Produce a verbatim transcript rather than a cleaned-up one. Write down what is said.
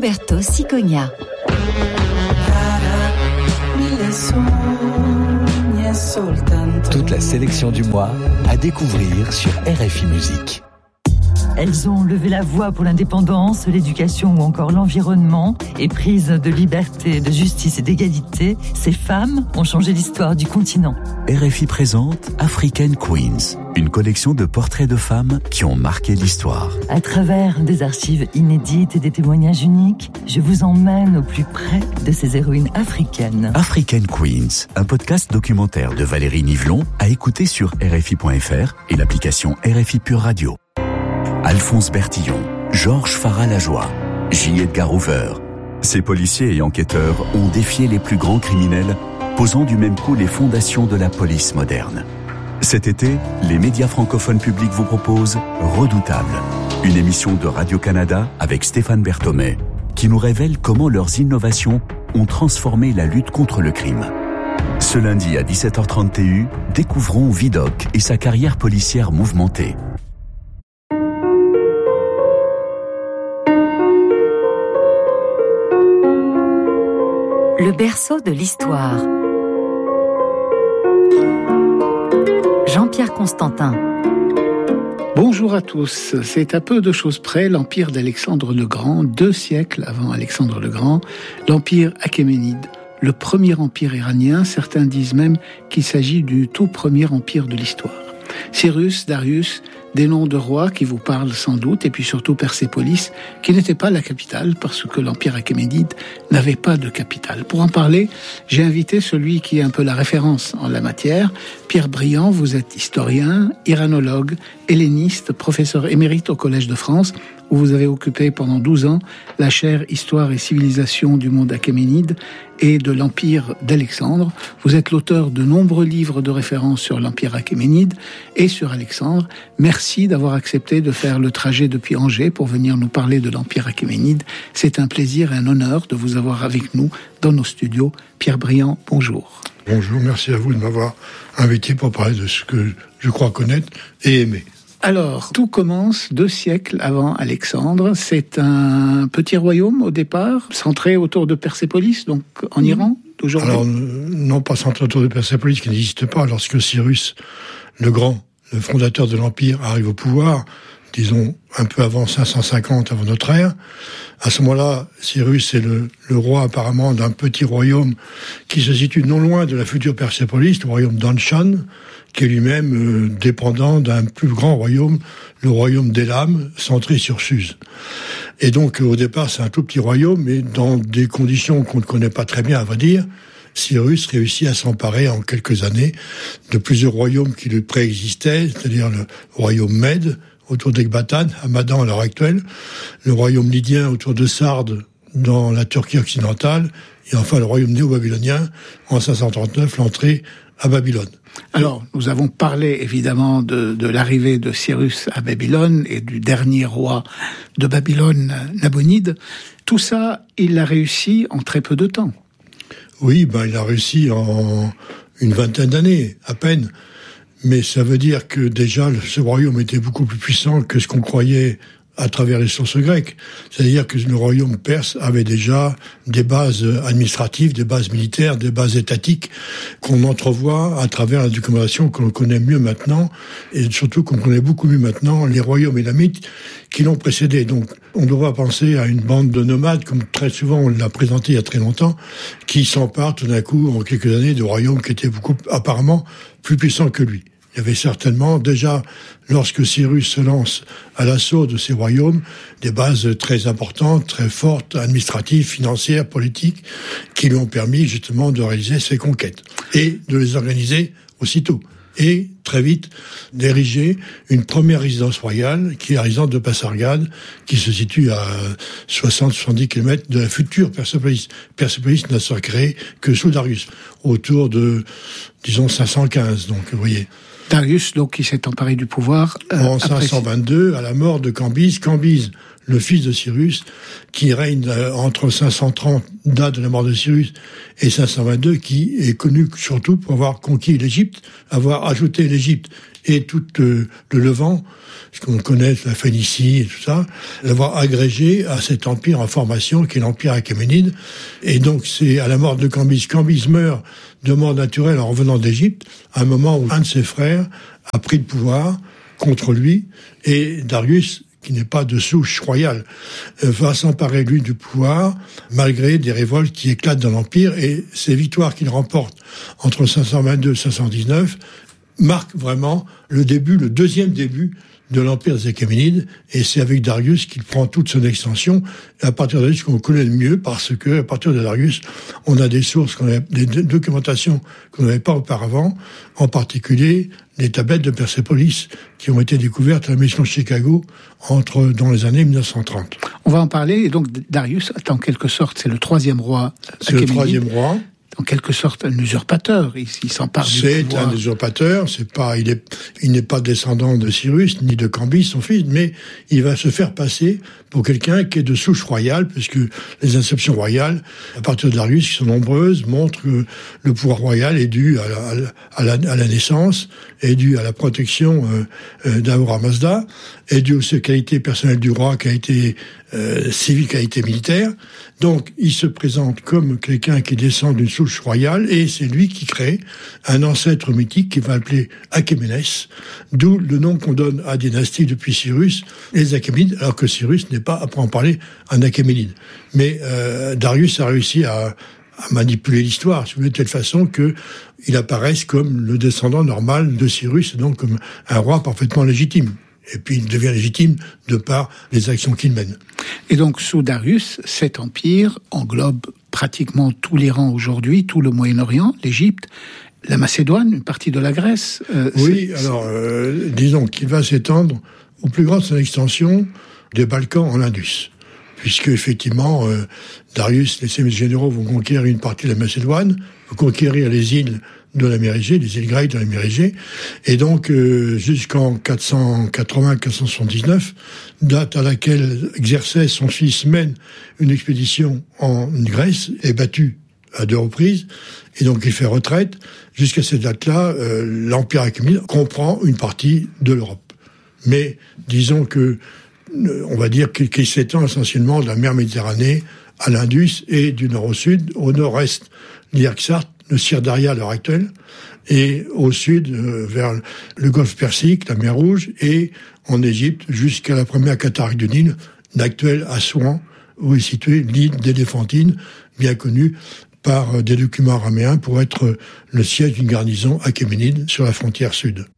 Roberto Cicogna. Toute la sélection du mois à découvrir sur R F I Musique. Elles ont levé la voix pour l'indépendance, l'éducation ou encore l'environnement. Éprises de liberté, de justice et d'égalité, ces femmes ont changé l'histoire du continent. R F I présente African Queens, une collection de portraits de femmes qui ont marqué l'histoire. À travers des archives inédites et des témoignages uniques, je vous emmène au plus près de ces héroïnes africaines. African Queens, un podcast documentaire de Valérie Nivelon à écouter sur R F I point F R et l'application R F I Pure Radio. Alphonse Bertillon, Georges Farah-Lajoie, J. Edgar Hoover. Ces policiers et enquêteurs ont défié les plus grands criminels, posant du même coup les fondations de la police moderne. Cet été, les médias francophones publics vous proposent Redoutable, une émission de Radio-Canada avec Stéphane Berthomé, qui nous révèle comment leurs innovations ont transformé la lutte contre le crime. Ce lundi à dix-sept heures trente T U, découvrons Vidocq et sa carrière policière mouvementée. Le berceau de l'histoire. Jean-Pierre Constantin. Bonjour à tous. C'est à peu de choses près l'empire d'Alexandre le Grand, deux siècles avant Alexandre le Grand, l'empire achéménide, le premier empire iranien. Certains disent même qu'il s'agit du tout premier empire de l'histoire. Cyrus, Darius, des noms de rois qui vous parlent sans doute, et puis surtout Persépolis, qui n'était pas la capitale, parce que l'empire achéménide n'avait pas de capitale. Pour en parler, j'ai invité celui qui est un peu la référence en la matière, Pierre Briand. Vous êtes historien, iranologue, helléniste, professeur émérite au Collège de France, où vous avez occupé pendant douze ans la chaire Histoire et civilisation du monde achéménide et de l'empire d'Alexandre. Vous êtes l'auteur de nombreux livres de référence sur l'empire achéménide et sur Alexandre. Merci d'avoir accepté de faire le trajet depuis Angers pour venir nous parler de l'empire achéménide. C'est un plaisir et un honneur de vous avoir avec nous dans nos studios. Pierre Briand, bonjour. Bonjour, merci à vous de m'avoir invité pour parler de ce que je crois connaître et aimer. Alors, tout commence deux siècles avant Alexandre. C'est un petit royaume au départ, centré autour de Persépolis, donc en Iran, d'aujourd'hui. Alors, non pas centré autour de Persépolis, qui n'existe pas. Lorsque Cyrus le Grand, le fondateur de l'Empire, arrive au pouvoir, disons un peu avant cinq cent cinquante avant notre ère, à ce moment-là, Cyrus est le, le roi apparemment d'un petit royaume qui se situe non loin de la future Persépolis, le royaume d'Anshan, qui est lui-même euh, dépendant d'un plus grand royaume, le royaume d'Élam, centré sur Suse. Et donc, au départ, c'est un tout petit royaume, mais dans des conditions qu'on ne connaît pas très bien, à vrai dire, Cyrus réussit à s'emparer en quelques années de plusieurs royaumes qui lui préexistaient, c'est-à-dire le royaume Mède, autour d'Ecbatane, à Madan à l'heure actuelle, le royaume lydien autour de Sardes, dans la Turquie occidentale, et enfin le royaume néo-babylonien, en cinq cent trente-neuf, l'entrée à Babylone. Alors, nous avons parlé évidemment de, de l'arrivée de Cyrus à Babylone et du dernier roi de Babylone, Nabonide. Tout ça, il l'a réussi en très peu de temps. Oui, ben il a réussi en une vingtaine d'années, à peine. Mais ça veut dire que déjà, ce royaume était beaucoup plus puissant que ce qu'on croyait à travers les sources grecques. C'est-à-dire que le royaume perse avait déjà des bases administratives, des bases militaires, des bases étatiques qu'on entrevoit à travers la documentation qu'on connaît mieux maintenant, et surtout qu'on connaît beaucoup mieux maintenant les royaumes élamites qui l'ont précédé. Donc, on devra penser à une bande de nomades, comme très souvent on l'a présenté il y a très longtemps, qui s'emparent tout d'un coup, en quelques années, de royaumes qui étaient beaucoup, apparemment, plus puissants que lui. Il y avait certainement déjà, lorsque Cyrus se lance à l'assaut de ces royaumes, des bases très importantes, très fortes, administratives, financières, politiques, qui lui ont permis justement de réaliser ses conquêtes et de les organiser aussitôt. Et très vite d'ériger une première résidence royale, qui est la résidence de Pasargade, qui se situe à soixante à soixante-dix kilomètres de la future Persépolis. Persépolis n'a été créée que sous Darius, autour de, disons, cinq cent quinze, donc vous voyez. Darius, donc, qui s'est emparé du pouvoir. Euh, en cinq cent vingt-deux, à la mort de Cambyse. Cambyse, le fils de Cyrus, qui règne entre cinq cent trente, date de la mort de Cyrus, et cinq cent vingt-deux, qui est connu surtout pour avoir conquis l'Égypte, avoir ajouté l'Égypte et tout euh, le Levant, ce qu'on connaît, la Phénicie et tout ça, l'avoir agrégé à cet empire en formation qui est l'empire achéménide. Et donc c'est à la mort de Cambyse. Cambyse meurt de mort naturelle en revenant d'Égypte, à un moment où un de ses frères a pris le pouvoir contre lui, et Darius, qui n'est pas de souche royale, va s'emparer, lui, du pouvoir, malgré des révoltes qui éclatent dans l'Empire, et ces victoires qu'il remporte entre cinq cent vingt-deux et cinq cent dix-neuf marquent vraiment le début, le deuxième début de l'Empire des Achéménides, et c'est avec Darius qu'il prend toute son extension, et à partir de Darius qu'on connaît le mieux, parce que à partir de Darius, on a des sources, qu'on a, des documentations qu'on n'avait pas auparavant, en particulier les tablettes de Persépolis, qui ont été découvertes à la mission de Chicago entre, dans les années mille neuf cent trente. On va en parler, et donc Darius, en quelque sorte, c'est le troisième roi C'est le troisième roi. En quelque sorte, un usurpateur. Il, il s'empare du pouvoir. C'est un usurpateur. C'est pas, il est, il n'est pas descendant de Cyrus ni de Cambyse, son fils, mais il va se faire passer pour quelqu'un qui est de souche royale, puisque les inceptions royales, à partir de Darius, qui sont nombreuses, montrent que le pouvoir royal est dû à la, à la, à la naissance, est dû à la protection euh, d'Ahura Mazda, est dû aux qualités personnelles du roi, qui a été euh, civil, qui a été militaire. Donc, il se présente comme quelqu'un qui descend d'une souche royale, et c'est lui qui crée un ancêtre mythique qui va appeler Achéménès, d'où le nom qu'on donne à dynastie depuis Cyrus, les Achéménides, alors que Cyrus n'est pas, après en parler, un Achéménide. Mais euh, Darius a réussi à, à manipuler l'histoire, si vous voulez, de telle façon que il apparaisse comme le descendant normal de Cyrus, donc comme un roi parfaitement légitime. Et puis il devient légitime de par les actions qu'il mène. Et donc, sous Darius, cet empire englobe pratiquement tous les rangs aujourd'hui, tout le Moyen-Orient, l'Égypte, la Macédoine, une partie de la Grèce. Euh, oui, alors, euh, disons qu'il va s'étendre au plus grand de son extension des Balkans en Indus. Puisque, effectivement, euh, Darius et ses généraux vont conquérir une partie de la Macédoine, vont conquérir les îles de la mer Égée, les îles grecques de la mer Égée, et donc euh, jusqu'en quatre cent quatre-vingts quatre cent soixante-dix-neuf, date à laquelle Xerxès, son fils, mène une expédition en Grèce, est battu à deux reprises, et donc il fait retraite. Jusqu'à cette date-là, euh, l'Empire achéménide comprend une partie de l'Europe. Mais disons que, euh, on va dire qu'il, qu'il s'étend essentiellement de la mer Méditerranée à l'Indus, et du nord au sud, au nord-est, l'Irxarte, le Sirdaria à l'heure actuelle, et au sud, euh, vers le golfe Persique, la mer Rouge, et en Égypte, jusqu'à la première cataracte du Nil, l'actuelle Assouan, où est située l'île d'Éléphantine, bien connue par des documents araméens pour être le siège d'une garnison achéménide sur la frontière sud.